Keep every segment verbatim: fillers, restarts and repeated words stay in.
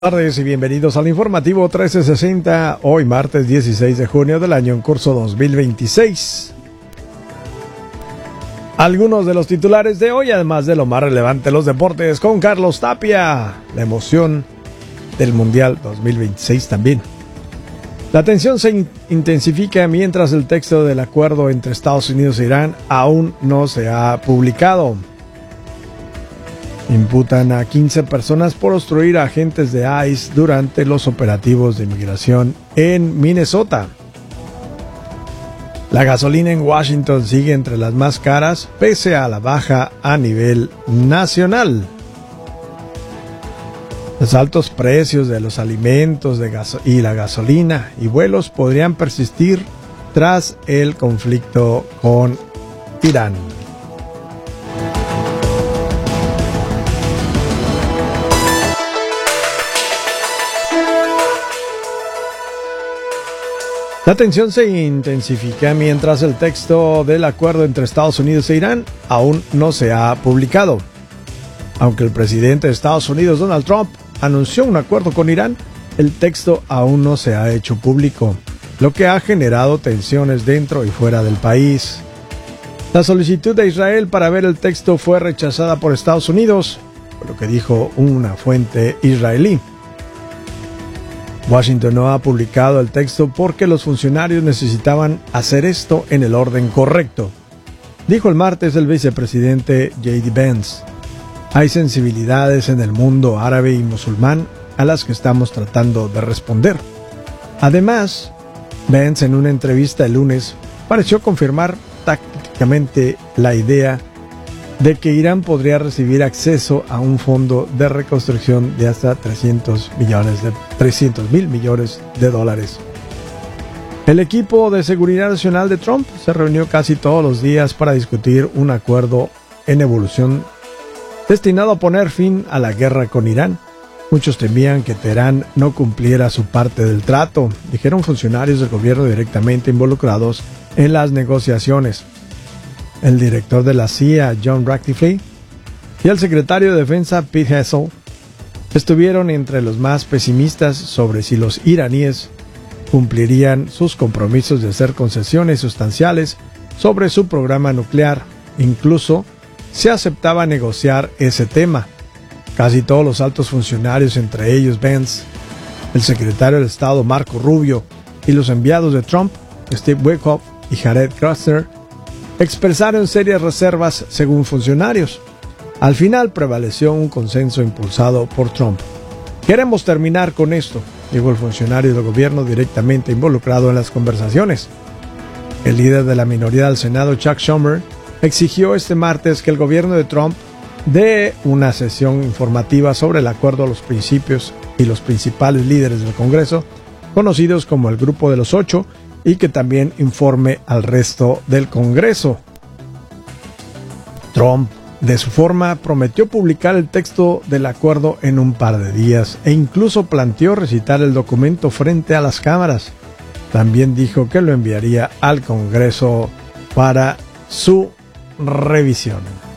Buenas tardes y bienvenidos al informativo trece sesenta, hoy martes dieciséis de junio del año en curso dos mil veintiséis. Algunos de los titulares de hoy, además de lo más relevante de los deportes, con Carlos Tapia. La emoción del Mundial dos mil veintiséis también. La tensión se in- intensifica mientras el texto del acuerdo entre Estados Unidos e Irán aún no se ha publicado. Imputan a quince personas por obstruir a agentes de I C E durante los operativos de inmigración en Minnesota. La gasolina en Washington sigue entre las más caras, pese a la baja a nivel nacional. Los altos precios de los alimentos de gaso- y la gasolina y vuelos podrían persistir tras el conflicto con Irán. La tensión se intensifica mientras el texto del acuerdo entre Estados Unidos e Irán aún no se ha publicado. Aunque el presidente de Estados Unidos, Donald Trump, anunció un acuerdo con Irán, el texto aún no se ha hecho público, lo que ha generado tensiones dentro y fuera del país. La solicitud de Israel para ver el texto fue rechazada por Estados Unidos, por lo que dijo una fuente israelí. Washington no ha publicado el texto porque los funcionarios necesitaban hacer esto en el orden correcto, dijo el martes el vicepresidente J D Vance. Hay sensibilidades en el mundo árabe y musulmán a las que estamos tratando de responder. Además, Vance en una entrevista el lunes pareció confirmar tácticamente la idea de que Irán podría recibir acceso a un fondo de reconstrucción de hasta trescientos mil millones de dólares. El equipo de seguridad nacional de Trump se reunió casi todos los días para discutir un acuerdo en evolución destinado a poner fin a la guerra con Irán. Muchos temían que Teherán no cumpliera su parte del trato, dijeron funcionarios del gobierno directamente involucrados en las negociaciones. El director de la C I A, John Ratcliffe, y el secretario de Defensa, Pete Hegseth, estuvieron entre los más pesimistas sobre si los iraníes cumplirían sus compromisos de hacer concesiones sustanciales sobre su programa nuclear. Incluso se aceptaba negociar ese tema. Casi todos los altos funcionarios, entre ellos Vance, el secretario de Estado Marco Rubio y los enviados de Trump, Steve Witkoff y Jared Kushner, expresaron serias reservas según funcionarios. Al final prevaleció un consenso impulsado por Trump. Queremos terminar con esto, dijo el funcionario del gobierno directamente involucrado en las conversaciones. El líder de la minoría del Senado, Chuck Schumer, exigió este martes que el gobierno de Trump dé una sesión informativa sobre el acuerdo a los principios y los principales líderes del Congreso, conocidos como el Grupo de los Ocho, y que también informe al resto del Congreso. Trump, de su forma, prometió publicar el texto del acuerdo en un par de días e incluso planteó recitar el documento frente a las cámaras. También dijo que lo enviaría al Congreso para su revisión.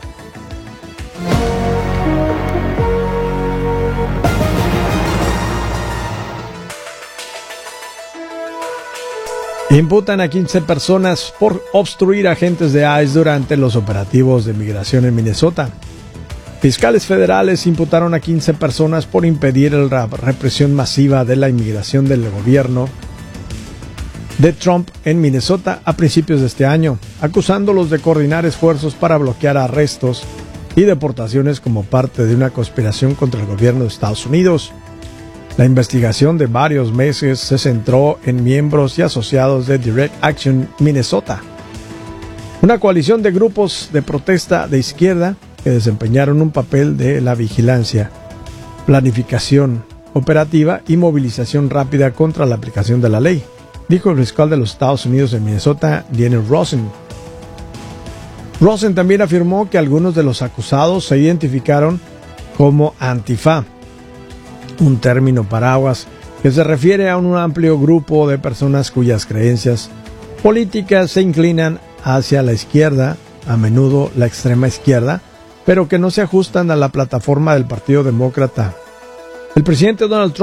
Imputan a quince personas por obstruir agentes de I C E durante los operativos de migración en Minnesota. Fiscales federales imputaron a quince personas por impedir la represión masiva de la inmigración del gobierno de Trump en Minnesota a principios de este año, acusándolos de coordinar esfuerzos para bloquear arrestos y deportaciones como parte de una conspiración contra el gobierno de Estados Unidos. La investigación de varios meses se centró en miembros y asociados de Direct Action Minnesota, una coalición de grupos de protesta de izquierda que desempeñaron un papel de la vigilancia, planificación operativa y movilización rápida contra la aplicación de la ley, dijo el fiscal de los Estados Unidos en Minnesota, Lionel Rosen. Rosen también afirmó que algunos de los acusados se identificaron como Antifa, un término paraguas que se refiere a un amplio grupo de personas cuyas creencias políticas se inclinan hacia la izquierda, a menudo la extrema izquierda, pero que no se ajustan a la plataforma del Partido Demócrata. El presidente Donald Trump